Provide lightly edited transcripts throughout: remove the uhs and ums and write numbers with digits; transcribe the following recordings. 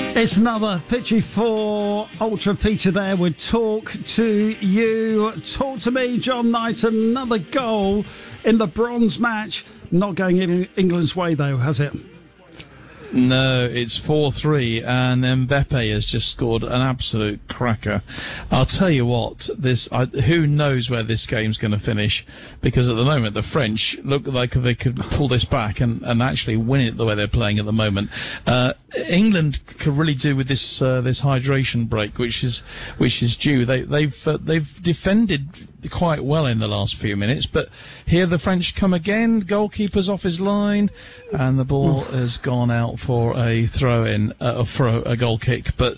It's another 54 Ultra feature there with Talk to You. Talk to me, John Knight. Another goal in the bronze match. Not going in England's way, though, has it? No, it's 4-3, and Mbappe has just scored an absolute cracker. I'll tell you what, who knows where this game's going to finish, because at the moment the French look like they could pull this back and actually win it the way they're playing at the moment. England could really do with this hydration break, which is due. They've defended quite well in the last few minutes, but here the French come again. Goalkeeper's off his line, and the ball has gone out for a throw-in, for a goal kick. But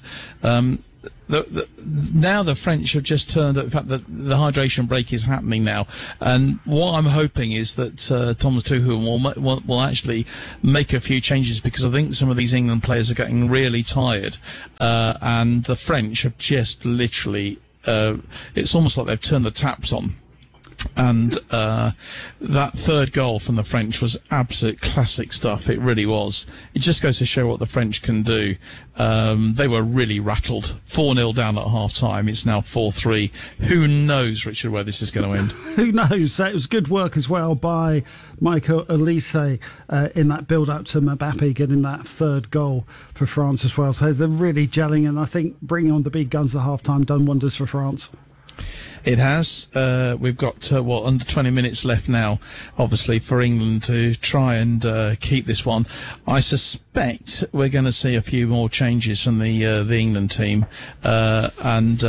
now the French have just turned up. In fact, the hydration break is happening now, and what I'm hoping is that Thomas Tuchel will actually make a few changes, because I think some of these England players are getting really tired, and the French have just literally. It's almost like they've turned the taps on. And that third goal from the French was absolute classic stuff. It really was. It just goes to show what the French can do. They were really rattled. 4-0 down at half-time. It's now 4-3. Who knows, Richard, where this is going to end? Who knows? It was good work as well by Michael Olise in that build-up to Mbappe getting that third goal for France as well. So they're really gelling, and I think bringing on the big guns at half-time done wonders for France. It has. We've got, under 20 minutes left now, obviously, for England to try and keep this one. I suspect we're going to see a few more changes from the England team. These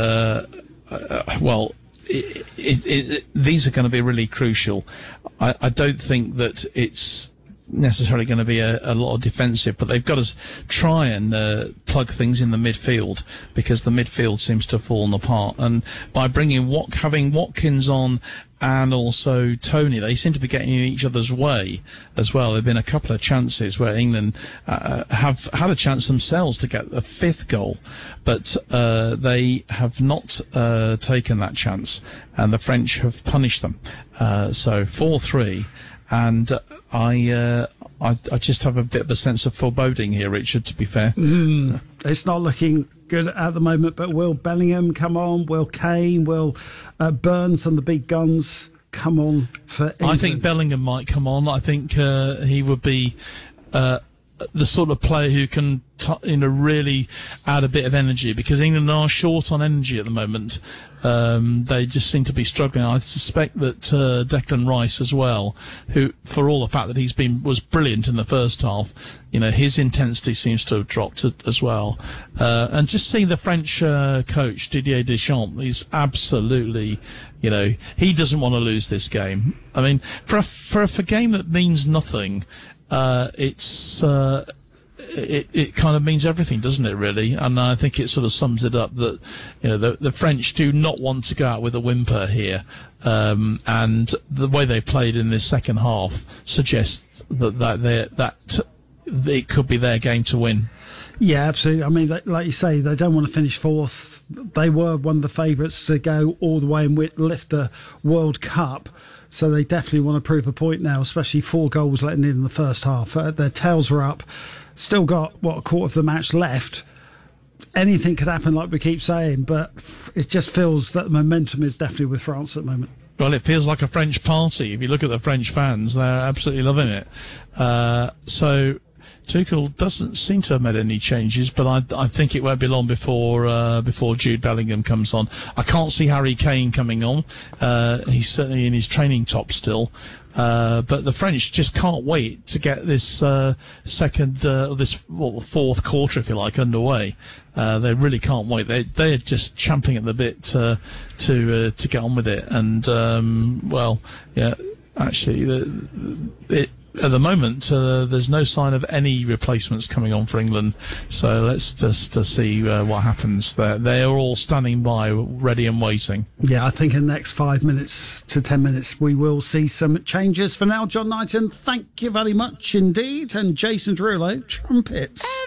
are going to be really crucial. I don't think that it's necessarily going to be a lot of defensive, but they've got to try and plug things in the midfield, because the midfield seems to have fallen apart. And by having Watkins on and also Tony, they seem to be getting in each other's way as well. There have been a couple of chances where England have had a chance themselves to get a fifth goal, but they have not taken that chance, and the French have punished them. So 4-3. And I just have a bit of a sense of foreboding here, Richard, to be fair. It's not looking good at the moment, but will Bellingham come on? Will Kane? Will Burns and the big guns come on for England? I think Bellingham might come on. I think he would be the sort of player who can really add a bit of energy, because England are short on energy at the moment. They just seem to be struggling. I suspect that Declan Rice as well, who, for all the fact that was brilliant in the first half, his intensity seems to have dropped as well. And just seeing the French coach Didier Deschamps, he's absolutely, he doesn't want to lose this game. I mean, for a game that means nothing, it kind of means everything, doesn't it, really? And I think it sort of sums it up that, the French do not want to go out with a whimper here. And the way they played in this second half suggests that it could be their game to win. Yeah, absolutely. I mean, like you say, they don't want to finish fourth. They were one of the favourites to go all the way and lift the World Cup. So they definitely want to prove a point now, especially 4 goals letting in the first half. Their tails are up. Still got, a quarter of the match left. Anything could happen, like we keep saying, but it just feels that the momentum is definitely with France at the moment. Well, it feels like a French party. If you look at the French fans, they're absolutely loving it. So Tuchel doesn't seem to have made any changes, but I think it won't be long before Jude Bellingham comes on. I can't see Harry Kane coming on. He's certainly in his training top still. But the French just can't wait to get this fourth quarter, if you like, underway. They really can't wait. They're just champing at the bit to get on with it. And actually, at the moment, there's no sign of any replacements coming on for England. So let's just see what happens there. They are all standing by, ready and waiting. Yeah, I think in the next 5 minutes to 10 minutes, we will see some changes. For now, John Knighton, thank you very much indeed. And Jason Derulo, trumpets.